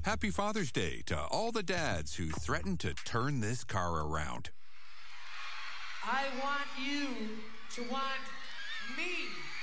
Happy Father's Day to all the dads who threatened to turn this car around. I want you to want me.